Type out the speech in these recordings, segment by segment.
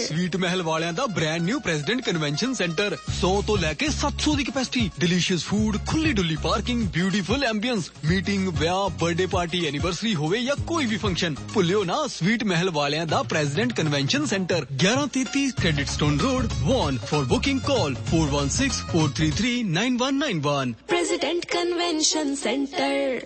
Sweet महल वालियां दा brand new president convention centre 100 तो लेके 700 दी कैपेसिटी डिलीशियस फूड खुली डुली पार्किंग ब्यूटीफुल एम्बियंस मीटिंग ब्याह बर्थडे पार्टी एनिवर्सरी होवे या कोई भी फंक्शन भुल्लियो ना स्वीट महल वालियां दा president convention centre 1133 credit stone road von for booking call 4164339191 president convention centre.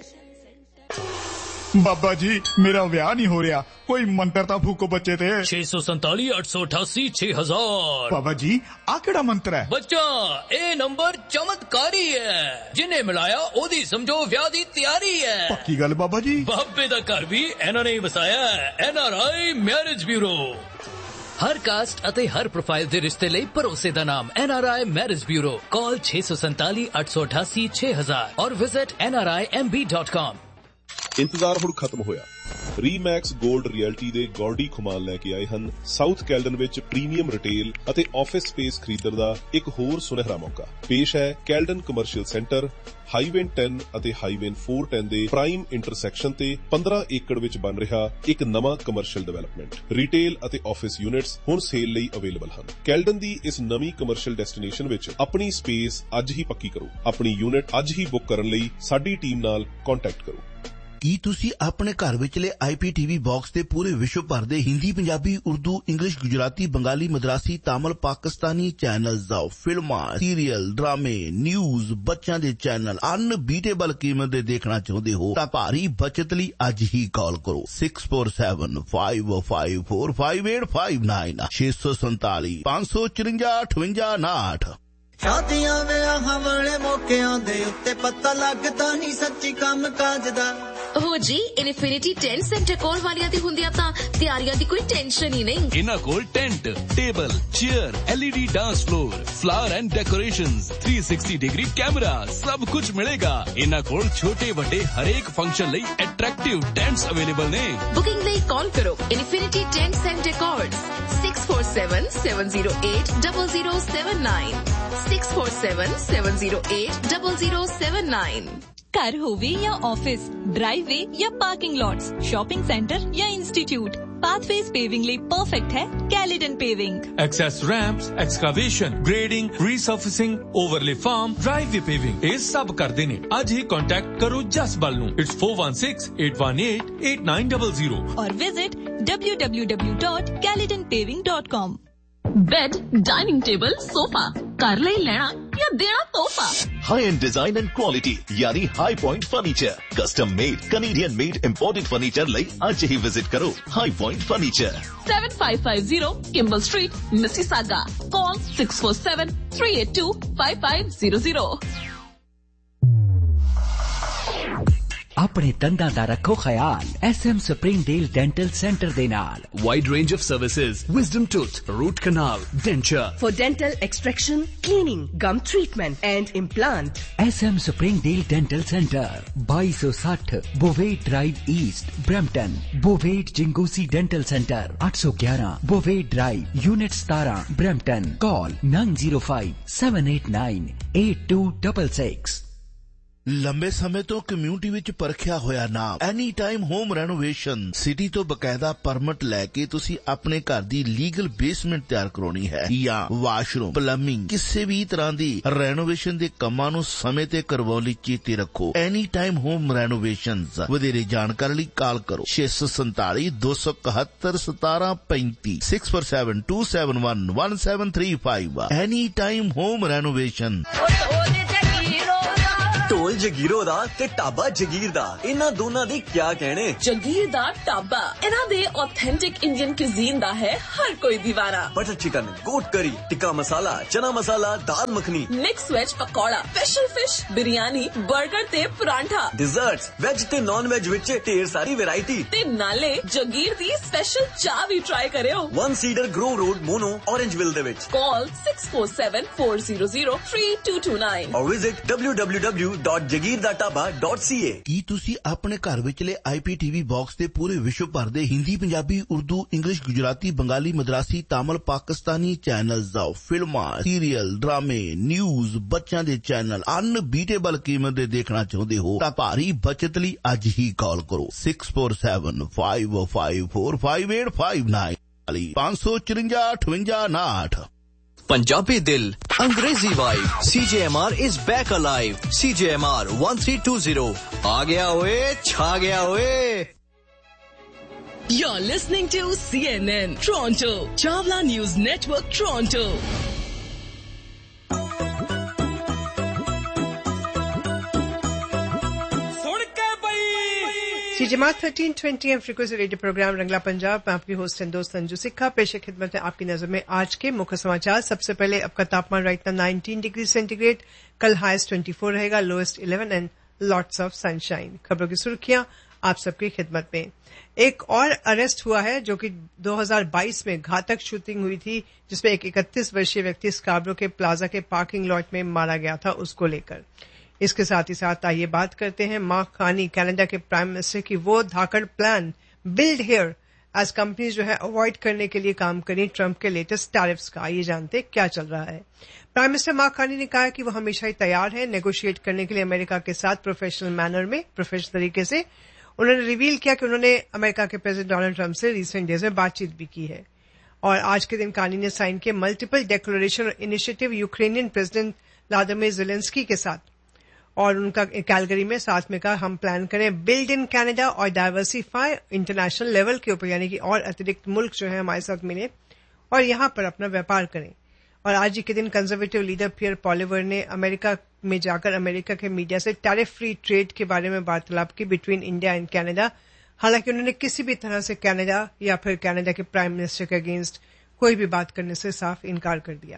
बाबा जी मेरा ब्याह नहीं हो रहा कोई मंत्र ता फूको बच्चे ते 647 888 6000 बाबा जी आ केड़ा मंत्र है बच्चा ए नंबर चमत्कारी है जिन्हें मिलाया ओदी समझो ब्याह दी तैयारी है पक्की गल बाबा जी बाबे दा घर भी इन्हां ने वसाया NRI मैरिज ब्यूरो हर कास्ट अते हर प्रोफाइल दे रिश्ते लई भरोसे दा नाम NRI मैरिज ब्यूरो कॉल 647 888 6000 और विजिट nrimb.com। ਇੰਤਜ਼ਾਰ ਹੁਣ ਖਤਮ ਹੋਇਆ। ਰੀਮੈਕਸ 골ਡ ਰਿਐਲਟੀ ਦੇ ਗੌਰਡੀ ਖੁਮਾਨ ਲੈ ਕੇ ਆਏ ਹਨ ਸਾਊਥ ਕੈਲਡਨ ਵਿੱਚ ਪ੍ਰੀਮੀਅਮ ਰਿਟੇਲ ਅਤੇ ਆਫਿਸ ਸਪੇਸ ਖਰੀਦਣ ਦਾ ਇੱਕ ਹੋਰ ਸੁਨਹਿਰਾ ਮੌਕਾ। ਪੇਸ਼ ਹੈ ਕੈਲਡਨ ਕਮਰਸ਼ੀਅਲ ਸੈਂਟਰ ਹਾਈਵੇ 10 ਅਤੇ ਹਾਈਵੇ 410 ਦੇ ਪ੍ਰਾਈਮ ਇੰਟਰਸੈਕਸ਼ਨ ਤੇ 15 ਏਕੜ ਵਿੱਚ ਬਣ ਰਿਹਾ ਇੱਕ ਨਵਾਂ ਕਮਰਸ਼ੀਅਲ ਡਿਵੈਲਪਮੈਂਟ। ਰਿਟੇਲ ਅਤੇ ਆਫਿਸ ਯੂਨਿਟਸ ਹੁਣ ਸੇਲ ਲਈ ਅਵੇਲੇਬਲ ਹਨ। ਕੈਲਡਨ ਦੀ ਇਸ ਨਵੀਂ ਕਮਰਸ਼ੀਅਲ ਡੈਸਟੀਨੇਸ਼ਨ ਵਿੱਚ ਆਪਣੀ ਸਪੇਸ ਅੱਜ ਹੀ ਪੱਕੀ ਕਰੋ। ਆਪਣੀ ਯੂਨਿਟ ਅੱਜ ਹੀ ਬੁੱਕ ਕਰਨ ਲਈ ਸਾਡੀ ਟੀਮ ਨਾਲ ਕੰਟੈਕਟ ਕਰੋ। ਕੀ ਤੁਸੀਂ ਆਪਣੇ ਘਰ ਵਿਚਲੇ IPTV ਬਾਕਸ ਤੇ ਪੂਰੇ ਵਿਸ਼ਵ ਭਰ ਦੇ ਹਿੰਦੀ ਪੰਜਾਬੀ ਉਰਦੂ ਇੰਗਲਿਸ਼ ਗੁਜਰਾਤੀ ਬੰਗਾਲੀ ਮਦਰਾਸੀ ਤਾਮਿਲ ਪਾਕਿਸਤਾਨੀ ਚੈਨਲਸ ਦਾ ਫਿਲਮਾਂ ਸੀਰੀਅਲ ਡਰਾਮੇ ਨਿਊਜ਼ ਬੱਚਿਆਂ ਦੇ ਚੈਨਲ ਅਨਬੀਟੇਬਲ ਕੀਮਤ ਦੇ ਦੇਖਣਾ ਚਾਹੁੰਦੇ ਹੋ ਤਾਂ ਭਾਰੀ ਬਚਤ ਲਈ ਅੱਜ ਹੀ ਕਾਲ ਕਰੋ 6475545859 647 554 5859। ਸ਼ਾਦੀਆਂ ਵਿਆਹਾਂ ਵਾਲੇ ਮੌਕਿਆਂ ਦੇ ਉੱਤੇ ਪਤਾ ਲੱਗਦਾ ਨਹੀਂ ਸੱਚੀ ਕੰਮ ਕਾਜ ਦਾ। हो जी इन्फिनिटी टेंट सेंटर कोल वालियां दी हुंदियां तां तैयारियां दी कोई टेंशन ही नहीं। इन्हां कोल tent table chair LED dance floor flower and decorations 360 degree camera सब कुछ मिलेगा। इन्हां कोल छोटे बड़े हर एक फंक्शन लई अट्रैक्टिव टेंट्स अवेलेबल ने। बुकिंग लई कॉल करो इन्फिनिटी टेंट सेंटर कोड 6477080079 6477080079। घर होवे या ऑफिस ड्राइववे या पार्किंग लॉट्स शॉपिंग सेंटर या इंस्टीट्यूट पाथवेज पेविंग लिए परफेक्ट है कैलिडन paving. Access ramps excavation grading resurfacing overlay farm driveway paving ये सब करते ने। आज ही कांटेक्ट करो जस बल नू इट्स 4168188900 और visit www.calidonpaving.com। Bed dining table sofa कर ले लेना या देना तोहफा। High and design and quality यानी high point furniture custom made Canadian made imported furniture लई आज ही विजिट करो high point furniture 7550 Kimbal street Mississauga call 6473825500। अपने दंदां दा रखो ख्याल SM स्प्रिंगडेल डेंटल सेंटर दे नाल। Wide range of services, wisdom tooth, root canal, denture. For dental extraction, cleaning, gum treatment and implant. SM Springdale dental centre 2260 बोवेट drive east Brampton. बोवेट जिंगोसी dental centre 811 बोवेट drive unit 17 Brampton. Call 9057898266। ਲੰਬੇ ਸਮੇਂ ਤੋਂ community ਵਿੱਚ ਪਰਖਿਆ ਹੋਇਆ ਨਾਮ any time home renovation city ਤੋਂ ਬਕਾਇਦਾ permit ਲੈ ਕੇ ਤੁਸੀਂ ਆਪਣੇ ਘਰ ਦੀ ਲੀਗਲ ਬੇਸਮੈਂਟ ਤਿਆਰ ਕਰਾਉਣੀ ਹੈ ਜਾਂ ਵਾਸ਼ਰੂਮ ਪਲੰਬਿੰਗ ਕਿਸੇ ਵੀ ਤਰ੍ਹਾਂ ਦੀ ਰੈਨੋਵੇਸ਼ਨ ਦੇ ਕੰਮਾਂ ਨੂੰ ਸਮੇਂ ਤੇ ਕਰਵਾਉਣ ਲਈ ਚੇਤੇ ਰੱਖੋ ਐਨੀ ਟਾਈਮ ਹੋਮ ਰੈਨੋਵੇਸ਼ਨਸ। ਵਧੇਰੇ ਜਾਣਕਾਰੀ ਲਈ ਕਾਲ ਕਰੋ 647 271 1735 6472711735। Any time home renovation. ਢੋਲ ਜਗੀਰੋ ਦਾ ਤੇ ਢਾਬਾ ਜਗੀਰ ਦਾ ਇਹਨਾਂ ਦੋਨਾਂ ਦੀ ਕਿਆ ਕਹਿਣੇ। ਜਗੀਰ ਦਾ ਢਾਬਾ ਇਹਨਾਂ ਦੇ ऑथेंटिक इंडियन cuisine ਦਾ ਹੈ हर कोई दीवाना। बटर चिकन गोट करी टिक्का मसाला चना मसाला दाल makhani mix veg pakora special fish biryani burger ते परांठा डिजर्ट्स वेज ते नॉन वेज विच ढेर सारी वैरायटी ते नाले जगीर दी स्पेशल चाह भी ट्राई करियो। 1 सीडर ग्रोव रोड मोनो ऑरेंजविल दे विच। कॉल 6474003229 और विजिट www.jagirdataba.ca। ਕੀ ਤੁਸੀਂ ਆਪਣੇ ਘਰ ਵਿਚਲੇ IPTV ਬਾਕਸ ਤੇ ਪੂਰੇ ਵਿਸ਼ਵ ਭਰ ਦੇ ਹਿੰਦੀ ਪੰਜਾਬੀ ਉਰਦੂ ਇੰਗਲਿਸ਼ ਗੁਜਰਾਤੀ ਬੰਗਾਲੀ ਮਦਰਾਸੀ ਤਾਮਿਲ ਪਾਕਿਸਤਾਨੀ ਚੈਨਲਸ ਦਾ ਫਿਲਮਾਂ ਸੀਰੀਅਲ ਡਰਾਮੇ ਨਿਊਜ਼ ਬੱਚਿਆਂ ਦੇ ਚੈਨਲ ਅਨਬੀਟੇਬਲ ਕੀਮਤ ਦੇ ਦੇਖਣਾ ਚਾਹੁੰਦੇ ਹੋ ਤਾਂ ਭਾਰੀ ਬਚਤ ਲਈ ਅੱਜ ਹੀ ਕਾਲ ਕਰੋ 6475545859 554-58 पंजाबी दिल, अंग्रेजी vibe, CJMR is back alive. CJMR 1320. आ गया ओए, छा गया ओए. You're listening to CNN Toronto, Chawla News Network Toronto. CJMR 1320 M frequency radio programme Rangla Punjab में आपकी होस्ट एंड दोस्त अंजू सिक्का पेश खिदमत है आपकी नजर में आज के मुख्य समाचार। सबसे पहले आपका तापमान राइट ना 19 डिग्री सेंटीग्रेड, कल हाईएस्ट 24 रहेगा, lowest 11 and lots of sunshine. खबरों की सुर्खियां आप सबकी खिदमत में। एक और अरेस्ट हुआ है जो कि 2022 में घातक शूटिंग हुई थी जिसमें एक 31 वर्षीय व्यक्ति स्कार्बरो के प्लाजा के पार्किंग लॉट में मारा गया था, उसको लेकर। इसके साथ ही साथ आइए बात करते हैं मार्क कार्नी कनाडा के प्राइम मिनिस्टर की वो धाकड़ plan build here as companies जो है अवॉइड करने के लिए काम करें ट्रंप के लेटेस्ट टैरिफ्स का। आइए जानते क्या चल रहा है। प्राइम मिनिस्टर मार्क कार्नी ने कहा कि वो हमेशा ही तैयार है नेगोशिएट करने के लिए अमेरिका के साथ प्रोफेशनल मैनर में, प्रोफेशनल तरीके से। उन्होंने रिवील किया कि उन्होंने अमेरिका के प्रेसिडेंट डोनाल्ड ट्रंप से रिसेंट डेज में बातचीत भी की है। और आज के दिन कार्नी ने साइन किए मल्टीपल डिक्लेरेशन और initiative Ukrainian president Vladimir Zelensky के साथ, और उनका कैलगरी में साथ में कहा हम प्लान करें बिल्ड इन कनाडा और डाइवर्सिफाई इंटरनेशनल लेवल के ऊपर, यानी कि और अतिरिक्त मुल्क जो है हमारे साथ मिले और यहां पर अपना व्यापार करें। और आज ही के दिन कंजर्वेटिव लीडर पियर पॉलिवर ने अमेरिका में जाकर अमेरिका के मीडिया से टैरिफ फ्री ट्रेड के बारे में वार्तालाप की बिटवीन इंडिया एंड कनाडा। हालांकि उन्होंने किसी भी तरह से कनाडा या फिर कनाडा के प्राइम मिनिस्टर के अगेंस्ट कोई भी बात करने से साफ इनकार कर दिया।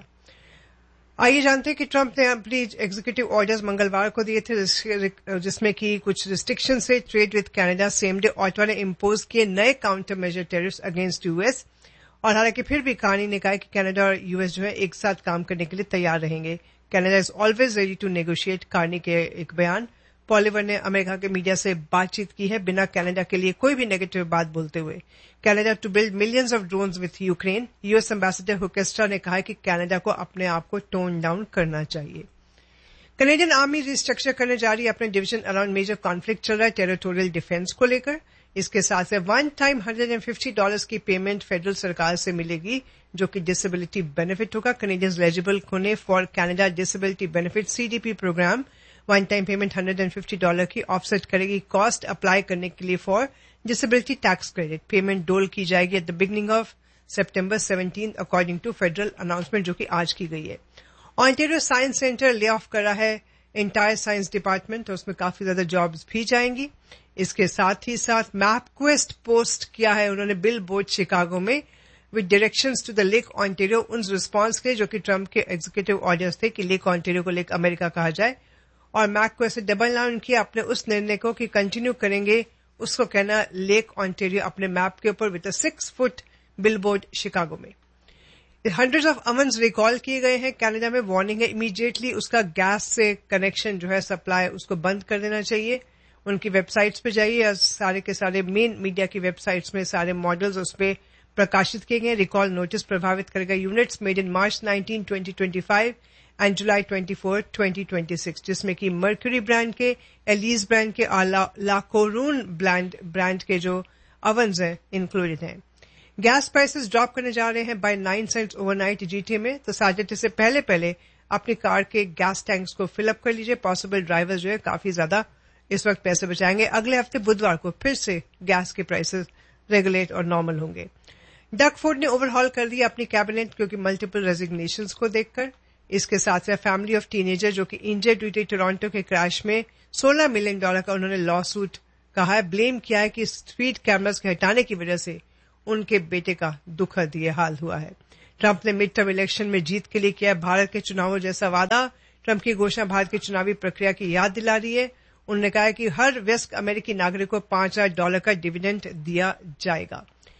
आइए जानते हैं कि ट्रंप ने अपनी एग्जीक्यूटिव ऑर्डर्स मंगलवार को दिए थे जिसमें कि कुछ रिस्ट्रिक्शन से trade with Canada same day Ottawa ने इम्पोज किए नए counter measure tariffs against US. और हालांकि फिर भी कार्नी ने कहा कि कनाडा और यूएस जो है एक साथ काम करने के लिए तैयार रहेंगे। Canada is always ready to negotiate, Carney के एक बयान। पॉलिवर ने अमेरिका के मीडिया से बातचीत की है बिना कनाडा के लिए कोई भी नेगेटिव बात बोलते हुए। Canada to build millions of drones with Ukraine. US ambassador हुकेस्ट्रा ने कहा है कि कनाडा को अपने आप को टोन डाउन करना चाहिए। कनेडियन आर्मी रिस्ट्रक्चर करने जा रही है अपने डिवीजन अराउंड मेजर कॉन्फ्लिक्ट चल रहा है टेरिटोरियल डिफेंस को लेकर। इसके साथ से वन टाइम $150 की पेमेंट फेडरल सरकार से मिलेगी जो कि डिसेबिलिटी बेनिफिट होगा। कनेडियंस एलिजिबल होने for Canada disability benefit CDP programme one time payment $150 की ऑफसेट करेगी कॉस्ट अप्लाई करने के लिए for disability tax credit. Payment डोल की जाएगी at the beginning of September 17 according to federal announcement जो कि आज की गई है। Ontario science centre lay off कर रहा है एंटायर साइंस डिपार्टमेंट, तो उसमें काफी ज्यादा जॉब्स भी जाएंगी। इसके साथ ही साथ मैपक्वेस्ट पोस्ट किया है उन्होंने बिल बोर्ड शिकागो में with directions to the lake Ontario उन रिस्पॉन्स के जो कि ट्रंप के एग्जीक्यूटिव ऑर्डर्स थे कि लेक ऑन्टेरियो को लेक अमेरिका कहा जाए। और मैपक्वेस्ट से डबल डाउन किया अपने उस निर्णय को कि कंटिन्यू करेंगे उसको कहना लेक ऑन्टेरियो अपने मैप के ऊपर विद 6 फुट बिलबोर्ड शिकागो में। हंड्रेड्स ऑफ अवन्स रिकॉल किए गए हैं। कनाडा में वार्निंग है इमीडिएटली उसका गैस से कनेक्शन जो है सप्लाई उसको बंद कर देना चाहिए। उनकी वेबसाइट्स पे जाइए और सारे के सारे मेन मीडिया की वेबसाइट्स में सारे मॉडल्स उस पर प्रकाशित किए गए। रिकॉल नोटिस प्रभावित करेगा units made in March 19, 2025 and July 24, 2026 जिसमें कि मर्क्यूरी ब्रांड के, एलीज ब्रांड के और लाकोरून ब्रांड के जो अवन्स हैं इंक्लूडेड हैं। गैस प्राइसेस ड्रॉप करने जा रहे हैं बाय 9 सेंट्स ओवरनाइट GTA में, तो सैटरडे से पहले अपनी कार के गैस टैंक्स को फिलअप कर लीजिए। पॉसिबल ड्राइवर्स जो है काफी ज्यादा इस वक्त पैसे बचाएंगे। अगले हफ्ते बुधवार को फिर से गैस के प्राइसेस रेगुलेट और नॉर्मल होंगे। डग फूड ने ओवरहॉल कर दिया अपनी कैबिनेट क्योंकि मल्टीपल रेजिग्नेशंस को देखकर। इसके साथ साथ फैमिली ऑफ टीनेजर जो कि इंजर्ड हुई थी टोरंटो के क्रैश में $16 मिलियन का उन्होंने लॉ सूट कहा है, ब्लेम किया है कि स्पीड कैमरास के हटाने की वजह से उनके बेटे का दुखद ये हाल हुआ है। ट्रंप ने मिड टर्म इलेक्शन में जीत के लिए किया भारत के चुनावों जैसा वादा। ट्रंप की घोषणा भारत की चुनावी प्रक्रिया की याद दिला रही है। उन्होंने कहा कि हर वयस्क अमेरिकी नागरिक को $5,000 का डिविडेंड दिया जाएगा।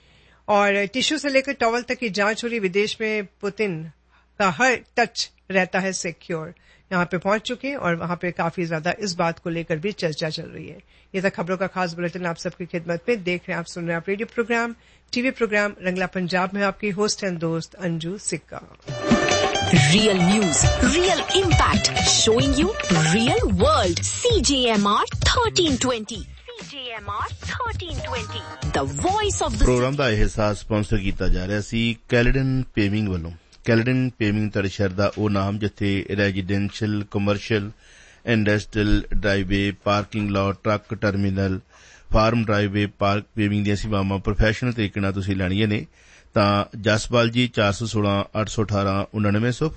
और टिश्यू से लेकर टॉवल तक की जांच हो रही। विदेश में पुतिन का हर टच रहता है सिक्योर। यहां पे पहुंच चुके हैं और वहां पे काफी ज्यादा इस बात को लेकर भी चर्चा चल रही है। ये था खबरों का खास बुलेटिन आप सबकी खिदमत में। देख रहे हैं आप, सुन रहे हैं आप radio programme TV programme Rangla Punjab में आपकी होस्ट एंड दोस्त अंजू सिक्का। Real news, real impact, showing you real world. CJMR 1320 CJMR 1320, the voice of the programme ਦਾ ਇਹ ਹਿੱਸਾ ਸਪਾਂਸਰ ਕੀਤਾ ਜਾ ਰਿਹਾ ਸੀ ਕੈਲਡਨ ਪੇਵਿੰਗ ਵੱਲੋਂ। ਕੈਲਡਨ ਪੇਵਿੰਗ ਤੜਸ਼ਹਿਰ ਦਾ ਉਹ ਨਾਮ ਜਿੱਥੇ residential, commercial, industrial, driveway, parking lot, truck terminal, farm driveway, park ਪੇਵਿੰਗ ਦੀਆਂ ਸੇਵਾਵਾਂ ਪ੍ਰੋਫੈਸ਼ਨਲ ਤਰੀਕੇ ਨਾਲ ਤੁਸੀਂ ਲੈਣੀਆਂ ਨੇ ਤਾਂ ਜਸਪਾਲ ਜੀ 416 818 9900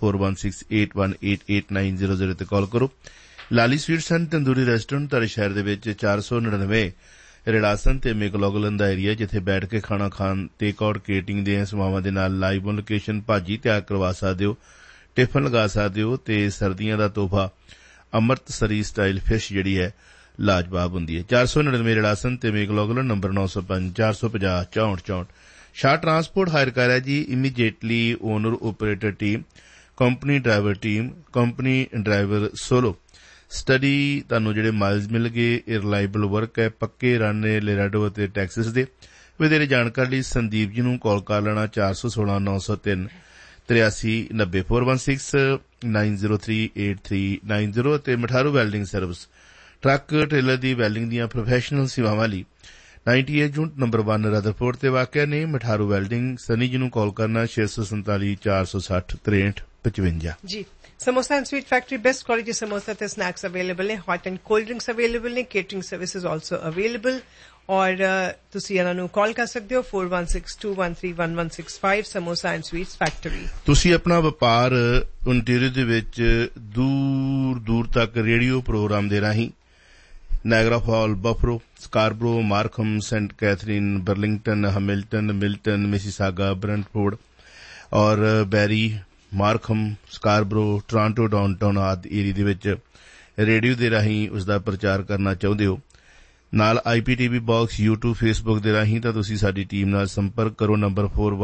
4168188900 ਤੇ ਕਾਲ ਕਰੋ। ਲਾਲੀ ਸਵੀਟਸ ਐਂਡ ਤੰਦੂਰੀ ਰੈਸਟੋਰੈਂਟ ਤੁਹਾਡੇ ਸ਼ਹਿਰ ਦੇ ਵਿੱਚ 499 ਰਿਲਾਸਨ ਤੇ ਮੈਕਲੋਗਲਨ ਦਾ ਏਰੀਆ ਜਿੱਥੇ ਬੈਠ ਕੇ ਖਾਣਾ ਖਾਣ ਤੇ ਕੌਡ ਕੇਟਰਿੰਗ ਦੀਆਂ ਸੇਵਾਵਾਂ ਦੇ ਨਾਲ ਲਾਈਵ ਔਨ ਲੋਕੇਸ਼ਨ ਭਾਜੀ ਤਿਆਰ ਕਰਵਾ ਸਕਦੇ ਹੋ, ਟਿਫਨ ਲਗਾ ਸਕਦੇ ਹੋ ਤੇ ਸਰਦੀਆਂ ਦਾ ਤੋਹਫਾ ਅੰਮ੍ਰਿਤਸਰੀ ਸਟਾਈਲ ਫਿਸ਼ ਜਿਹੜੀ ਹੈ ਲਾਜਵਾਬ ਹੁੰਦੀ ਹੈ। 499 ਰਿਲਾਸਨ ਤੇ ਮੈਕਲੋਗਲਨ ਨੰਬਰ 905 450 64 64। शाह ट्रांसपोर्ट हायर कर है जी immediately owner operator team, company driver team, company driver solo study ਤੁਹਾਨੂੰ ਜਿਹੜੇ ਮਾਈਲਜ਼ ਮਿਲ ਗਏ। ਇਹ ਰਿਲਾਇਬਲ ਵਰਕ ਹੈ, ਪੱਕੇ ਰਨ ਨੇ ਲੇਰਾਡੋ ਅਤੇ ਟੈਕਸਿਸ ਦੇ। ਵਧੇਰੇ ਜਾਣਕਾਰੀ ਲਈ ਸੰਦੀਪ ਜੀ ਨੂੰ ਕਾਲ ਕਰ ਲੈਣਾ 416 903 83 90 416 903 8390 ਅਤੇ Matharu welding service truck trailer ਦੀ ਵੈਲਡਿੰਗ ਦੀਆਂ ਪ੍ਰੋਫੈਸ਼ਨਲ ਸੇਵਾਵਾਂ ਲਈ 98 ਜੂਨ ਨੰਬਰ 1 ਰਦਰਫੋਰਡ ਤੇ ਵਾਕਿਆ ਨੇ ਮਠਾਰੂ ਵੈਲਡਿੰਗ। ਸਨੀ ਜੀ ਨੂੰ ਕਾਲ ਕਰਨਾ 647 460 63 55 ਜੀ। Samosa and sweet factory best quality samosa ਤੇ ਸਨੈਕਸ ਅਵੇਲੇਬਲ ਨੇ, hot and cold drinks available ਨੇ, ਕੇਟਰਿੰਗ ਸਰਵਿਸਿਜ਼ ਆਲਸੋ ਅਵੇਲੇਬਲ ਔਰ ਤੁਸੀਂ ਇਹਨਾਂ ਨੂੰ ਕਾਲ ਕਰ ਸਕਦੇ ਹੋ 4162131165 ਸਮੋਸਾ ਐਂਡ ਸਵੀਟਸ ਫੈਕਟਰੀ। ਤੁਸੀਂ ਆਪਣਾ ਵਪਾਰ ਓਨਟਾਰੀਓ ਦੇ ਵਿੱਚ ਦੂਰ ਦੂਰ ਤੱਕ ਰੇਡੀਓ ਪ੍ਰੋਗਰਾਮ ਦੇ ਰਾਹੀਂ Niagara fall, ਬਫਰੋ, Scarborough, ਮਾਰਕਹਮ, Saint Catherine, Burlington, Hamilton, Milton, Mississauga, ਬ੍ਰੈਂਟਫੋਰਡ ਔਰ ਬੈਰੀ, ਮਾਰਕਹਮ, ਸਕਾਰਬਰੋ, ਟੋਰਾਂਟੋ ਡਾਊਨਟਾਊਨ ਆਦਿ ਏਰੀਏ ਦੇ ਵਿੱਚ ਰੇਡੀਓ ਦੇ ਰਾਹੀਂ ਉਸ ਦਾ ਪ੍ਰਚਾਰ ਕਰਨਾ ਚਾਹੁੰਦੇ ਹੋ ਨਾਲ IPTV ਬਾਕਸ, YouTube, Facebook ਦੇ ਰਾਹੀਂ ਤਾਂ ਤੁਸੀਂ ਸਾਡੀ ਟੀਮ ਨਾਲ ਸੰਪਰਕ ਕਰੋ। ਨੰਬਰ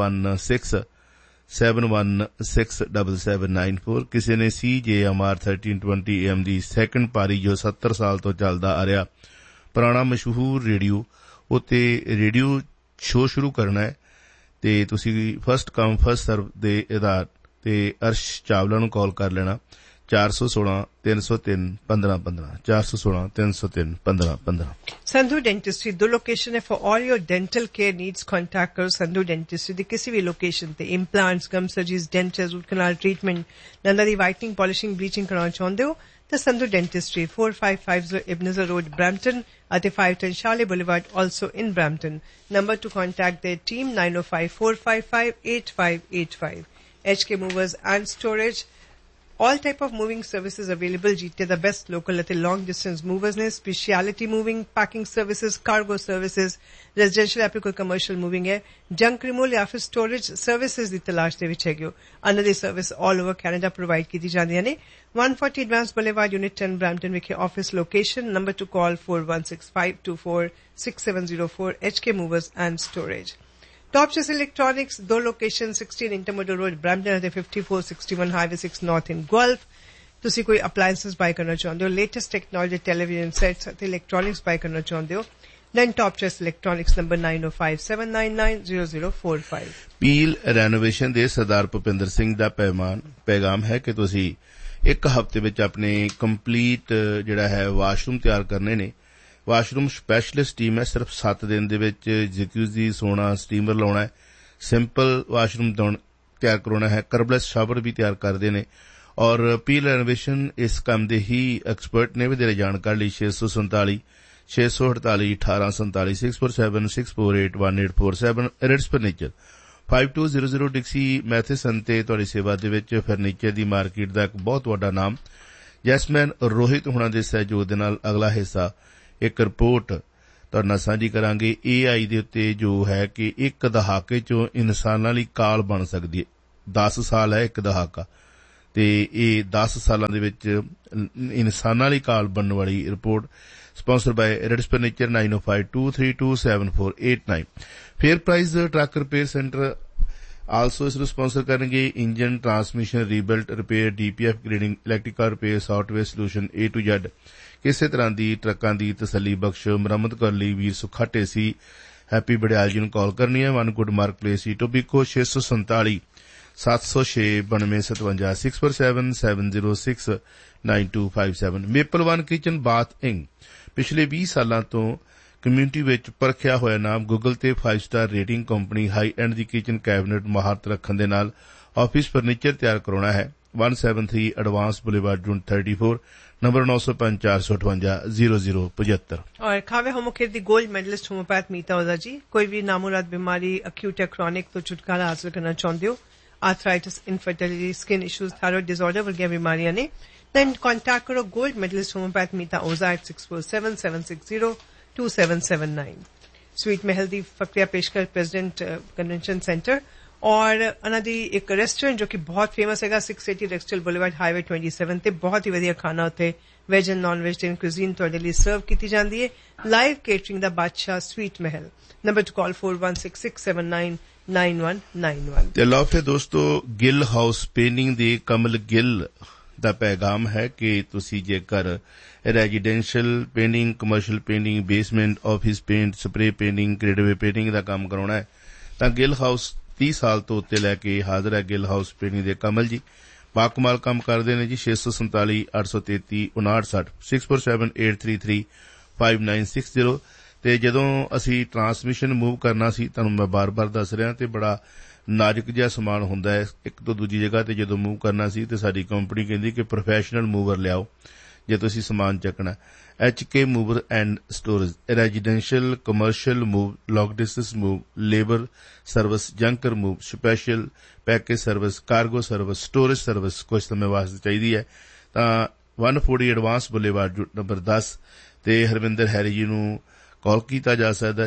4167167794। ਕਿਸੇ ਨੇ CJMR 1320 AM ਦੀ ਸੈਕੰਡ ਪਾਰੀ ਜੋ 70 ਸਾਲ ਤੋਂ ਚੱਲਦਾ ਆ ਰਿਹਾ ਪੁਰਾਣਾ ਮਸ਼ਹੂਰ ਰੇਡੀਓ ਉੱਤੇ ਰੇਡੀਓ ਸ਼ੋਅ ਸ਼ੁਰੂ ਕਰਨਾ ਹੈ ਤੇ ਤੁਸੀਂ ਫਸਟ ਕਮ ਫਸਟ ਸਰਵ ਦੇ ਆਧਾਰ ਤੇ ਅਰਸ਼ ਚਾਵਲਾ ਨੂੰ ਕਾਲ ਕਰ ਲੈਣਾ 416 303 1515 416 303 1515। संधू डेंटिस्ट्री दो लोकेशन है for all your dental care needs. Contact करो संधू डेंटिस्ट्री दी किसी भी लोकेशन ते इम्प्लांट्स, गम surgeries, dentures, root canal treatment, दंदां दी वाइटनिंग, पॉलिशिंग, ब्लीचिंग कराना चाहुंदे हो तो संधू डेंटिस्ट्री 4550 इब्नज़र रोड ब्रैम्पटन ਅਤੇ 510 Charlie Boulevard also in Brampton। Number to contact their team 905-455-8585। HK Movers and Storage all type of moving services available जीते the best local ਅਤੇ long distance movers ਨੇ। speciality moving, packing services, cargo services, residential ਐ ਕੋਈ commercial moving ਹੈ, junk removal ਜਾਂ ਫਿਰ storage services ਦੀ ਤਲਾਸ਼ ਦੇ ਵਿੱਚ ਹੈਗੇ ਹੋ। ਅਨਰ ਦੀ service all over Canada provide ਕੀਤੀ ਜਾਂਦੀਆਂ ਨੇ। 140 Advance Boulevard Unit 10 Brampton ਵਿਖੇ office location। number to call 4165246704 HK Movers and Storage। Top Choice Electronics, दो लोकेशन 16 इंटरमोडल रोड ब्रैम्पटन ਅਤੇ 5461 ਹਾਈਵੇ 6 ਨਾਰਥ ਇਨ ਗਲਫ। ਤੁਸੀਂ ਕੋਈ ਅਪਲਾਈਐਂਸਸ ਬਾਈ ਕਰਨਾ ਚਾਹੁੰਦੇ ਹੋ, ਲੇਟੈਸਟ ਟੈਕਨੋਲੋਜੀ ਟੈਲੀਵਿਜ਼ਨ ਸੈਟਸ ਅਤੇ ਇਲੈਕਟ੍ਰੋਨਿਕਸ ਬਾਈ ਕਰਨਾ ਚਾਹੁੰਦੇ ਹੋ then Top Choice Electronics number 9057990045। Peel renovation ਦੇ ਸਰਦਾਰ ਭੁਪਿੰਦਰ ਸਿੰਘ ਦਾ ਪੈਗਾਮ ਹੈ ਕਿ ਤੁਸੀਂ ਇੱਕ ਹਫ਼ਤੇ ਵਿੱਚ ਆਪਣੇ ਕੰਪਲੀਟ ਜਿਹੜਾ ਹੈ ਵਾਸ਼ਰੂਮ ਤਿਆਰ ਕਰਨੇ ਨੇ। ਵਾਸ਼ਰੂਮ ਸਪੈਸ਼ਲਿਸਟ ਟੀਮ ਹੈ, ਸਿਰਫ 7 ਦਿਨ ਦੇ ਵਿੱਚ ਜੈਕੂਜ਼ੀ, ਸੋਣਾ, ਸਟੀਮਰ ਲਾਉਣਾ ਹੈ, ਸਿੰਪਲ ਵਾਸ਼ਰੂਮ ਤਿਆਰ ਕਰਾਉਣਾ ਹੈ, ਕਰਬਲੈਸ ਸ਼ਾਵਰ ਵੀ ਤਿਆਰ ਕਰਦੇ ਨੇ ਔਰ ਪੀਲ ਰੈਨੋਵੇਸ਼ਨ ਇਸ ਕੰਮ ਦੇ ਹੀ ਐਕਸਪਰਟ ਨੇ। ਵਧੇਰੇ ਜਾਣਕਾਰੀ ਲਈ 647 648 1847 647 648 1847 ਰਿਟਸ ਫਰਨੀਚਰ 5200 ਡਿਕਸੀ ਮੈਥਿਸਨ ਤੇ ਤੁਹਾਡੀ ਸੇਵਾ ਦੇ ਵਿੱਚ ਫਰਨੀਚਰ ਦੀ ਮਾਰਕੀਟ ਦਾ ਇੱਕ ਬਹੁਤ ਵੱਡਾ ਨਾਮ ਜੈਸਮੈਨ ਰੋਹਿਤ ਹੋਣਾ ਦੇ ਸਹਿਯੋਗ ਦੇ ਨਾਲ ਅਗਲਾ ਹਿੱਸਾ ਇੱਕ ਰਿਪੋਰਟ ਤੁਹਾਡੇ ਨਾਲ ਸਾਂਝੀ ਕਰਾਂਗੇ। AI ਦੇ ਉੱਤੇ ਜੋ ਹੈ ਕਿ ਇੱਕ ਦਹਾਕੇ ਚੋਂ ਇਨਸਾਨਾਂ ਲਈ ਕਾਲ ਬਣ ਸਕਦੀ ਹੈ। 10 ਸਾਲ ਹੈ ਇੱਕ ਦਹਾਕਾ ਤੇ ਇਹ 10 ਸਾਲਾਂ ਦੇ ਵਿੱਚ ਇਨਸਾਨਾਂ ਲਈ ਕਾਲ ਬਣਨ ਵਾਲੀ report sponsor ਬਾय Ritz furniture 9052327489। Fair price truck repair centre also ਇਸ ਨੂੰ ਸਪਾਂਸਰ ਕਰਨਗੇ। Engine, transmission, rebuilt, repair, DPF grading, electrical repair, software solution A to Z। ਕਿਸੇ ਤਰ੍ਹਾਂ ਦੀ ਟਰੱਕਾਂ ਦੀ ਤਸੱਲੀ ਬਖਸ਼ ਮੁਰੰਮਤ ਕਰਨ ਲਈ ਵੀਰ ਸੁੱਖਾ ਢੇਸੀ ਹੈਪੀ ਬੜਿਆਲ ਜੀ ਨੂੰ ਕਾਲ ਕਰਨੀ ਹੈ। 1 good mark place ਟੋਬੀਕੋ 647 706 9257 647 706 9257। Maple one kitchen bath ਇੰਗ ਪਿਛਲੇ 20 ਸਾਲਾਂ ਤੋਂ ਕਮਿਊਨਿਟੀ ਵਿੱਚ ਪਰਖਿਆ ਹੋਇਆ ਨਾਮ ਗੂਗਲ ਤੇ 5 star rating company high end ਦੀ ਕਿਚਨ ਕੈਬਨਿਟ ਮਹਾਰਤ ਰੱਖਣ ਦੇ ਨਾਲ ਆਫਿਸ ਫਰਨੀਚਰ ਤਿਆਰ ਕਰਾਉਣਾ ਹੈ। 173 ਐਡਵਾਂਸ ਬੁਲੇਵਾਰਡ ਜੂਨ 34 नंबर 905-458-0075। और खावे होमोकेयर दी गोल्ड मेडलिस्ट होम्योपैथ मीता ओझा जी, कोई भी नामुराद बीमारी अक्यूट या क्रॉनिक तो छुटकारा हासिल करना चाहते हो, arthritis, infertility, skin issues, thyroid disorder वर्गिया बीमारियां ने, देन कॉन्टैक्ट करो gold medallist homeopath Meeta Ojha at 6477602779। Sweet Mahal the Fakhriya Peshkar president convention centre और उन्हां दी एक रेस्टोरेंट जो कि बहुत फेमस हैगा 680 रेक्सटल बुलेवार्ड हाईवे 27 ते बहुत ही वधिया खाना उत्थे veg and non vegetarian cuisine तुहाडे लई सर्व कीती जांदी है। लाइव केटरिंग दा बादशाह स्वीट महल। Number two call 4166799191। ਤੇ ਲਓ ਫਿਰ ਦੋਸਤੋ, ਗਿੱਲ ਹਾਊਸ ਪੇਂਟਿੰਗ ਦੇ ਕਮਲ ਗਿੱਲ ਦਾ ਪੈਗਾਮ ਹੈ ਕਿ ਤੁਸੀਂ ਜੇਕਰ residential painting, commercial painting, basement, office paint, spray painting, creative painting ਦਾ ਕੰਮ ਕਰਾਉਣਾ ਹੈ ਤਾਂ ਗਿੱਲ ਹਾਊਸ 30 ਸਾਲ ਤੋਂ ਉੱਤੇ ਲੈ ਕੇ ਹਾਜ਼ਰ ਹੈ। ਗਿੱਲ ਹਾਊਸ ਪੇਂਟਿੰਗ ਦੇ ਕਮਲ ਜੀ ਬਾਕਮਾਲ ਕੰਮ ਕਰਦੇ ਨੇ ਜੀ। 647-833-5960 6478335960। ਤੇ ਜਦੋਂ ਅਸੀਂ ਟਰਾਂਸਮਿਸ਼ਨ ਮੂਵ ਕਰਨਾ ਸੀ, ਤੁਹਾਨੂੰ ਮੈਂ ਬਾਰ-ਬਾਰ ਦੱਸ ਰਿਹਾ, ਤੇ ਬੜਾ ਨਾਜ਼ੁਕ ਜਿਹਾ ਸਮਾਨ ਹੁੰਦਾ ਹੈ ਇੱਕ ਤੋਂ ਦੂਜੀ ਜਗ੍ਹਾ ਤੇ ਜਦੋਂ ਮੂਵ ਕਰਨਾ ਸੀ, ਤੇ ਸਾਡੀ ਕੰਪਨੀ ਕਹਿੰਦੀ ਕਿ ਪ੍ਰੋਫੈਸ਼ਨਲ ਮੂਵਰ ਲਿਆਓ ਜੇ ਤੁਸੀਂ ਸਮਾਨ ਚੱਕਣਾ। HK mover and storage, residential, commercial move, long distance move, labour service, ਜੰਕਰ move, special package service, cargo service, storage service ਕੁਝ ਸਮੇਂ ਵਾਸਤੇ ਚਾਹੀਦੀ ਹੈ ਤਾਂ 140 ਐਡਵਾਂਸ ਬੁਲੇਵਾਰਡ ਨੰਬਰ 10 ਤੇ ਹਰਵਿੰਦਰ ਹੈਰੀ ਜੀ ਨੂੰ ਕਾਲ ਕੀਤਾ ਜਾ ਸਕਦਾ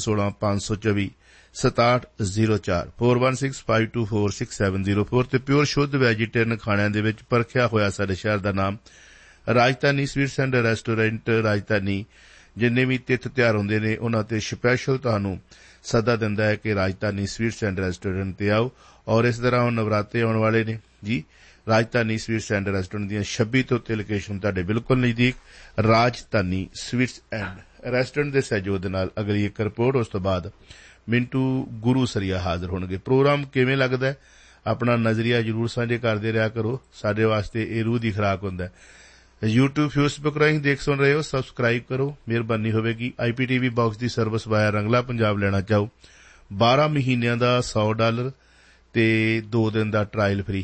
416-524-6704 4165246704 ਤੇ ਪਿਓਰ ਸ਼ੁੱਧ ਵੈਜੀਟੇਰੀਅਨ ਖਾਣਿਆਂ ਦੇ ਵਿੱਚ ਪਰਖਿਆ ਹੋਇਆ ਸਾਡੇ ਸ਼ਹਿਰ ਦਾ ਨਾਮ ਰਾਜਧਾਨੀ ਸਵੀਟਸ ਐਂਡ ਰੈਸਟੋਰੈਂਟ। ਰਾਜਧਾਨੀ ਜਿੰਨੇ ਵੀ ਤਿੱਥ ਤਿਉਹਾਰ ਹੁੰਦੇ ਨੇ ਉਹਨਾਂ ਤੇ ਸਪੈਸ਼ਲ ਤੁਹਾਨੂੰ ਸੱਦਾ ਦਿੰਦਾ ਹੈ ਕਿ ਰਾਜਧਾਨੀ ਸਵੀਟਸ ਐਂਡ ਰੈਸਟੋਰੈਂਟ ਤੇ ਆਓ। ਔਰ ਇਸ ਤਰ੍ਹਾਂ ਹੁਣ ਨਵਰਾਤੇ ਆਉਣ ਵਾਲੇ ਨੇ ਜੀ। ਰਾਜਧਾਨੀ ਸਵੀਟਸ ਐਂਡ ਰੈਸਟੋਰੈਂਟ ਦੀਆਂ 26 ਤੋਂ ਉੱਤੇ ਲੋਕੇਸ਼ਨ ਤੁਹਾਡੇ ਬਿਲਕੁਲ ਨਜ਼ਦੀਕ। ਰਾਜਧਾਨੀ ਸਵੀਟਸ ਐਂਡ ਰੈਸਟੋਰੈਂਟ ਦੇ ਸਹਿਯੋਗ ਦੇ ਨਾਲ ਅਗਲੀ ਇੱਕ ਰਿਪੋਰਟ, ਉਸ ਤੋਂ ਬਾਅਦ ਮਿੰਟੂ ਗੁਰੂ ਸਰੀਆ ਹਾਜ਼ਰ ਹੋਣਗੇ। ਪ੍ਰੋਗਰਾਮ ਕਿਵੇਂ ਲੱਗਦਾ ਹੈ ਆਪਣਾ ਨਜ਼ਰੀਆ ਜ਼ਰੂਰ ਸਾਂਝੇ ਕਰਦੇ ਰਿਹਾ ਕਰੋ, ਸਾਡੇ ਵਾਸਤੇ ਇਹ ਰੂਹ ਦੀ ਖੁਰਾਕ ਹੁੰਦਾ ਹੈ। YouTube, Facebook ਰਾਹੀਂ ਦੇਖ ਸੁਣ ਰਹੇ ਹੋ, ਸਬਸਕ੍ਰਾਈਬ ਕਰੋ, ਮਿਹਰਬਾਨੀ ਹੋਵੇਗੀ। IPTV ਬਾਕਸ ਦੀ ਸਰਵਿਸ ਵਾਇਆ ਰੰਗਲਾ ਪੰਜਾਬ ਲੈਣਾ ਚਾਹੋ, 12 ਮਹੀਨਿਆਂ ਦਾ $100 ਤੇ 2 ਦਿਨ ਦਾ ਟਰਾਇਲ ਫ੍ਰੀ।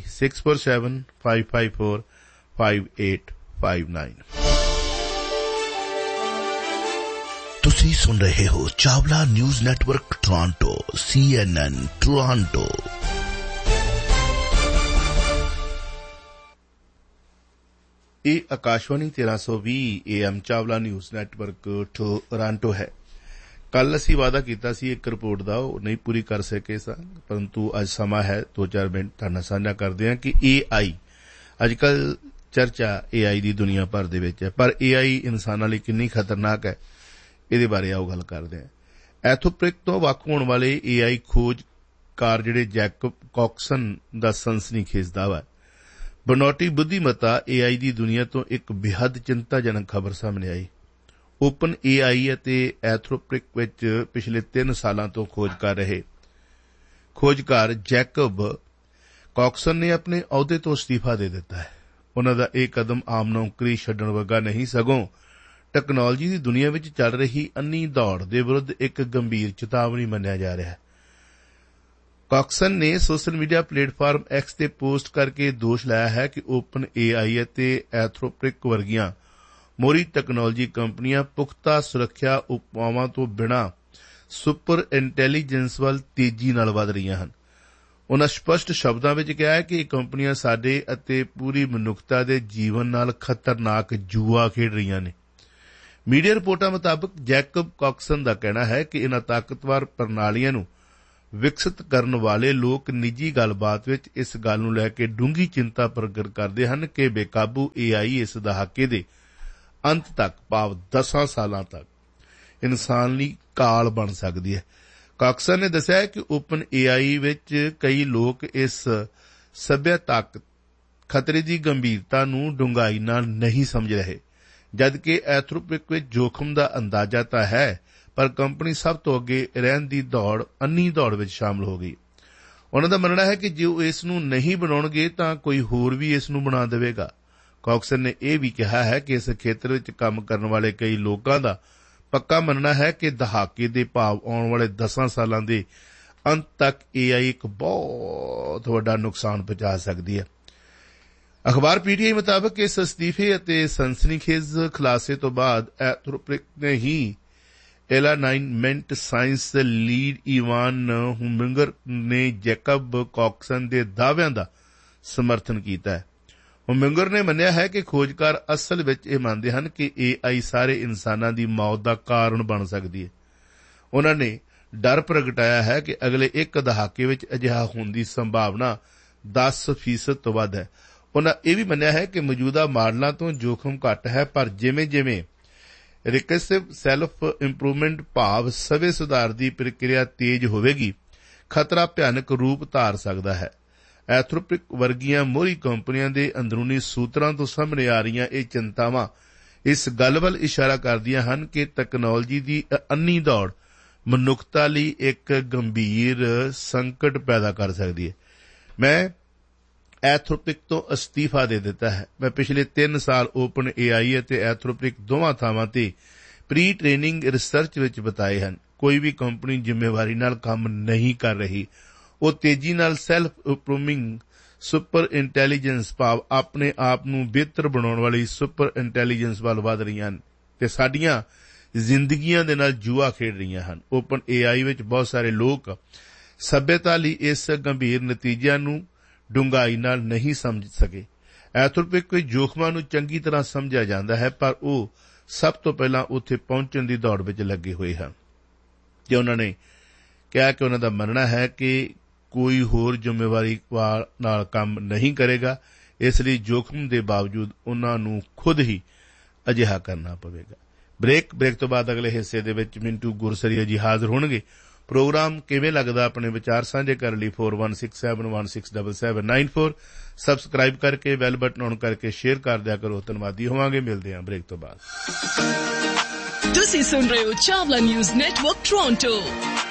6475545859। ਤੁਸੀਂ ਸੁਣ ਰਹੇ ਹੋ Chawla news network Toronto, CNN Toronto. ਇਹ Akashvani 1320 AM Chawla news network Toronto ਹੈ। ਕੱਲ ਅਸੀਂ ਵਾਅਦਾ ਕੀਤਾ ਸੀ ਇੱਕ ਰਿਪੋਰਟ ਦਾ, ਉਹ ਨਹੀਂ ਪੂਰੀ ਕਰ ਸਕੇ ਸਾਂ, ਪਰੰਤੂ ਅੱਜ ਸਮਾਂ ਹੈ 2-4 ਮਿੰਟ ਤੁਹਾਡੇ ਨਾਲ ਸਾਂਝਾ ਕਰਦੇ ਹਾਂ ਕਿ AI ਅੱਜ ਕੱਲ ਚਰਚਾ AI ਦੀ ਦੁਨੀਆ ਭਰ ਦੇ ਵਿੱਚ ਹੈ, ਪਰ AI ਇਨਸਾਨਾਂ ਲਈ ਕਿੰਨੀ ਖਤਰਨਾਕ ਹੈ ਇਹਦੇ ਬਾਰੇ ਆਓ ਗੱਲ ਕਰਦੇ ਹਾਂ। ਐਥੋਪ੍ਰਿਕ ਤੋਂ ਵੱਖ ਹੋਣ ਵਾਲੇ AI ਖੋਜਕਾਰ ਜਿਹੜੇ ਜੈਕਬ ਕੌਕਸਨ ਦਾ ਸਨਸਨੀਖੇਜ਼ ਦਾਅਵਾ, ਬਨੌਟੀ ਬੁੱਧੀਮਤਾ AI ਦੀ ਦੁਨੀਆ ਤੋਂ ਇੱਕ ਬੇਹੱਦ ਚਿੰਤਾਜਨਕ ਖਬਰ ਸਾਹਮਣੇ ਆਈ। ਓਪਨ AI ਅਤੇ ਐਥੋਪ੍ਰਿਕ ਵਿੱਚ ਪਿਛਲੇ 3 ਸਾਲਾਂ ਤੋਂ ਖੋਜ ਕਰ ਰਹੇ ਖੋਜਕਾਰ ਜੈਕਬ ਕੌਕਸਨ ਨੇ ਆਪਣੇ ਅਹੁਦੇ ਤੋਂ ਅਸਤੀਫਾ ਦੇ ਦਿੱਤਾ ਹੈ। ਉਨ੍ਹਾਂ ਦਾ ਇਹ ਕਦਮ ਆਮ ਨੌਕਰੀ ਛੱਡਣ ਵਰਗਾ ਨਹੀਂ, ਸਗੋਂ ਟੈਕਨੋਲੋਜੀ ਦੀ ਦੁਨੀਆ ਵਿੱਚ ਚੱਲ ਰਹੀ ਅੰਨੀ ਦੌੜ ਦੇ ਵਿਰੁੱਧ ਇੱਕ ਗੰਭੀਰ ਚੇਤਾਵਨੀ ਮੰਨਿਆ ਜਾ ਰਿਹਾ ਹੈ। ਕੌਕਸਨ ਨੇ ਸੋਸ਼ਲ ਮੀਡੀਆ ਪਲੇਟਫਾਰਮ X ਤੇ ਪੋਸਟ ਕਰਕੇ ਦੋਸ਼ ਲਾਇਆ ਹੈ ਕਿ ਓਪਨ AI ਅਤੇ ਐਥੋਪ੍ਰਿਕ ਵਰਗੀਆਂ ਮੋਹਰੀ ਟੈਕਨੋਲੋਜੀ ਕੰਪਨੀਆਂ ਪੁਖਤਾ ਸੁਰੱਖਿਆ ਉਪਾਵਾਂ ਤੋਂ ਬਿਨਾਂ ਸੁਪਰ ਇੰਟੈਲੀਜੈਂਸ ਵੱਲ ਤੇਜ਼ੀ ਨਾਲ ਵਧ ਰਹੀਆਂ ਹਨ। ਉਨ੍ਹਾਂ ਸਪਸ਼ਟ ਸ਼ਬਦਾਂ ਵਿੱਚ ਕਿਹਾ ਹੈ ਕਿ ਇਹ ਕੰਪਨੀਆਂ ਸਾਡੇ ਅਤੇ ਪੂਰੀ ਮਨੁੱਖਤਾ ਦੇ ਜੀਵਨ ਨਾਲ ਖਤਰਨਾਕ ਜੂਆ ਖੇਡ ਰਹੀਆਂ ਨੇ। ਮੀਡੀਆ ਰਿਪੋਰਟਾਂ ਮੁਤਾਬਕ ਜੈਕਬ ਕੌਕਸਨ ਦਾ ਕਹਿਣਾ ਹੈ ਕਿ ਇਨ੍ਹਾਂ ਤਾਕਤਵਰ ਪ੍ਰਣਾਲੀਆਂ ਨੂੰ ਵਿਕਸਿਤ ਕਰਨ ਵਾਲੇ ਲੋਕ ਨਿੱਜੀ ਗੱਲਬਾਤ ਵਿੱਚ ਇਸ ਗੱਲ ਨੂੰ ਲੈ ਕੇ ਡੂੰਘੀ ਚਿੰਤਾ ਪ੍ਰਗਟ ਕਰਦੇ ਹਨ ਕਿ ਬੇਕਾਬੂ AI ਇਸ ਦਹਾਕੇ ਦੇ ਅੰਤ ਤੱਕ, ਭਾਵ 10 ਸਾਲਾਂ ਤੱਕ ਇਨਸਾਨ ਲਈ ਕਾਲ ਬਣ ਸਕਦੀ ਹੈ। ਕੌਕਸਨ ਨੇ ਦੱਸਿਆ ਕਿ ਓਪਨ AI ਵਿੱਚ ਕਈ ਲੋਕ ਇਸ ਸੱਭਿਅਤਾ ਖਤਰੇ ਦੀ ਗੰਭੀਰਤਾ ਨੂੰ ਡੂੰਘਾਈ ਨਾਲ ਨਹੀਂ ਸਮਝ ਰਹੇ, ਜਦਕਿ ਐਥੋਪ੍ਰਿਕ ਵਿੱਚ ਜੋਖਮ ਦਾ ਅੰਦਾਜ਼ਾ ਤਾਂ ਹੈ, ਪਰ ਕੰਪਨੀ ਸਭ ਤੋਂ ਅੱਗੇ ਰਹਿਣ ਦੀ ਅੰਨੀ ਦੌੜ ਵਿੱਚ ਸ਼ਾਮਲ ਹੋ ਗਈ। ਉਨ੍ਹਾਂ ਦਾ ਮੰਨਣਾ ਹੈ ਕਿ ਜੇ ਉਹ ਇਸ ਨੂੰ ਨਹੀਂ ਬਣਾਉਣਗੇ ਤਾਂ ਕੋਈ ਹੋਰ ਵੀ ਇਸ ਨੂੰ ਬਣਾ ਦੇਵੇਗਾ। ਕੌਕਸਨ ਨੇ ਇਹ ਵੀ ਕਿਹਾ ਹੈ ਕਿ ਇਸ ਖੇਤਰ ਵਿੱਚ ਕੰਮ ਕਰਨ ਵਾਲੇ ਕਈ ਲੋਕਾਂ ਦਾ ਪੱਕਾ ਮੰਨਣਾ ਹੈ ਕਿ ਦਹਾਕੇ ਦੇ ਭਾਵ ਆਉਣ ਵਾਲੇ 10 ਸਾਲਾਂ ਦੇ ਅੰਤ ਤੱਕ AI ਇੱਕ ਬਹੁਤ ਵੱਡਾ ਨੁਕਸਾਨ ਪਹੁੰਚਾ ਸਕਦੀ ਹੈ। ਅਖਬਾਰ PTI ਮੁਤਾਬਕ ਇਸ ਅਸਤੀਫੇ ਅਤੇ ਸਨਸਨੀਖੇਜ਼ ਖੁਲਾਸੇ ਤੋਂ ਬਾਅਦ ਐਂਥਰੋਪਿਕ ਨੇ ਹੀ ਐਲਾਈਨਮੈਂਟ ਸਾਇੰਸ ਲੀਡ ਇਵਾਨ ਹੁਮਿੰਗਰ ਨੇ ਜੈਕਬ ਕੌਕਸਨ ਦੇ ਦਾਅਵਿਆਂ ਦਾ ਸਮਰਥਨ ਕੀਤਾ ਹੈ। ਹੁਮਿੰਗਰ ਨੇ ਮੰਨਿਆ ਹੈ ਕਿ ਖੋਜਕਾਰ ਅਸਲ ਵਿੱਚ ਇਹ ਮੰਨਦੇ ਹਨ ਕਿ AI ਸਾਰੇ ਇਨਸਾਨਾਂ ਦੀ ਮੌਤ ਦਾ ਕਾਰਨ ਬਣ ਸਕਦੀ ਹੈ। ਉਨ੍ਹਾਂ ਨੇ ਡਰ ਪ੍ਰਗਟਾਇਆ ਹੈ ਕਿ ਅਗਲੇ ਇੱਕ ਦਹਾਕੇ ਵਿੱਚ ਅਜਿਹਾ ਹੋਣ ਦੀ ਸੰਭਾਵਨਾ 10% ਤੋਂ ਵੱਧ ਹੈ। ਉਨ੍ਹਾਂ ਇਹ ਵੀ ਮੰਨਿਆ ਹੈ ਕਿ ਮੌਜੂਦਾ ਮਾਡਲਾਂ ਤੋਂ ਜੋਖਮ ਘੱਟ ਹੈ, ਪਰ ਜਿਵੇਂ-ਜਿਵੇਂ ਰਿਕਰਸਿਵ ਸੈਲਫ ਇੰਪਰੂਵਮੈਂਟ ਭਾਵ ਸਵੈ ਸੁਧਾਰ ਦੀ ਪ੍ਰਕਿਰਿਆ ਤੇਜ਼ ਹੋਵੇਗੀ, ਖਤਰਾ ਭਿਆਨਕ ਰੂਪ ਧਾਰ ਸਕਦਾ ਹੈ। ਐਂਥਰੋਪਿਕ ਵਰਗੀਆਂ ਮੋਹਰੀ ਕੰਪਨੀਆਂ ਦੇ ਅੰਦਰੂਨੀ ਸੂਤਰਾਂ ਤੋਂ ਸਾਹਮਣੇ ਆ ਰਹੀਆਂ ਇਹ ਚਿੰਤਾਵਾਂ ਇਸ ਗੱਲ ਵੱਲ ਇਸ਼ਾਰਾ ਕਰਦੀਆਂ ਹਨ ਕਿ ਤਕਨਾਲੋਜੀ ਦੀ ਅੰਨੀ ਦੌੜ ਮਨੁੱਖਤਾ ਲਈ ਇੱਕ ਗੰਭੀਰ ਸੰਕਟ ਪੈਦਾ ਕਰ ਸਕਦੀ ਹੈ। ਮੈਂ ਐਂਥਰੋਪਿਕ ਤੋਂ ਅਸਤੀਫਾ ਦੇ ਦਿੱਤਾ ਹੈ। ਮੈਂ ਪਿਛਲੇ 3 ਸਾਲ ਓਪਨ AI ਅਤੇ ਐਂਥਰੋਪਿਕ ਦੋਵਾਂ ਥਾਵਾਂ ਤੇ ਪ੍ਰੀ ਟ੍ਰੇਨਿੰਗ ਰਿਸਰਚ ਵਿੱਚ ਬਿਤਾਏ ਹਨ। ਕੋਈ ਵੀ ਕੰਪਨੀ ਜ਼ਿੰਮੇਵਾਰੀ ਨਾਲ ਕੰਮ ਨਹੀਂ ਕਰ ਰਹੀ। ਉਹ ਤੇਜ਼ੀ ਨਾਲ ਸੈਲਫ ਇੰਪਰੂਵਿੰਗ ਸੁਪਰ ਇੰਟੈਲੀਜੈਂਸ ਭਾਵ ਆਪਣੇ ਆਪ ਨੂੰ ਬਿਹਤਰ ਬਣਾਉਣ ਵਾਲੀ ਸੁਪਰ ਇੰਟੈਲੀਜੈਂਸ ਵੱਲ ਵਧ ਰਹੀਆਂ ਹਨ ਤੇ ਸਾਡੀਆਂ ਜ਼ਿੰਦਗੀਆਂ ਦੇ ਨਾਲ ਜੂਆ ਖੇਡ ਰਹੀਆਂ ਹਨ। ਓਪਨ AI ਵਿੱਚ ਬਹੁਤ ਸਾਰੇ ਲੋਕ ਸਭਿਅਤਾ ਲਈ ਇਸ ਗੰਭੀਰ ਨਤੀਜਿਆਂ ਨੂੰ ਡੂੰਘਾਈ ਨਾਲ ਨਹੀਂ ਸਮਝ ਸਕੇ। ਐਂਥਰੋਪਿਕ ਵਿੱਚ ਜੋਖਮਾਂ ਨੂੰ ਚੰਗੀ ਤਰ੍ਹਾਂ ਸਮਝਿਆ ਜਾਂਦਾ ਹੈ, ਪਰ ਉਹ ਸਭ ਤੋਂ ਪਹਿਲਾਂ ਉੱਥੇ ਪਹੁੰਚਣ ਦੀ ਦੌੜ ਵਿੱਚ ਲੱਗੇ ਹੋਏ ਹਨ ਤੇ ਉਨ੍ਹਾਂ ਨੇ ਕਿਹਾ ਕਿ ਉਨ੍ਹਾਂ ਦਾ ਮੰਨਣਾ ਹੈ ਕਿ ਕੋਈ ਹੋਰ ਜ਼ਿੰਮੇਵਾਰੀ ਨਾਲ ਕੰਮ ਨਹੀਂ ਕਰੇਗਾ, ਇਸ ਲਈ ਜੋਖਮ ਦੇ ਬਾਵਜੂਦ ਉਨ੍ਹਾਂ ਨੂੰ ਖੁਦ ਹੀ ਅਜਿਹਾ ਕਰਨਾ ਪਵੇਗਾ। ਬ੍ਰੇਕ ਤੋਂ ਬਾਅਦ ਅਗਲੇ ਹਿੱਸੇ ਦੇ ਵਿੱਚ ਮਿੰਟੂ ਗੁਰਸਰੀਆ ਜੀ ਹਾਜ਼ਰ ਹੋਣਗੇ। ਪ੍ਰੋਗਰਾਮ ਕਿਵੇਂ ਲੱਗਦਾ ਆਪਣੇ ਵਿਚਾਰ ਸਾਂਝੇ ਕਰਨ ਲਈ 4167167794 ਸਬਸਕ੍ਰਾਈਬ ਕਰਕੇ ਬੈਲ ਬਟਨ ਔਨ ਕਰਕੇ ਸ਼ੇਅਰ ਕਰ ਦਿਆ ਕਰੋ। ਧੰਨਵਾਦੀ ਹੋਵਾਂਗੇ। ਮਿਲਦੇ ਹਾਂ ਬ੍ਰੇਕ ਤੋਂ ਬਾਅਦ। ਤੁਸੀਂ ਸੁਣ ਰਹੇ ਹੋ ਚਾਵਲਾ ਨਿਊਜ਼ ਨੈਟਵਰਕ ਟੋਰਾਂਟੋ।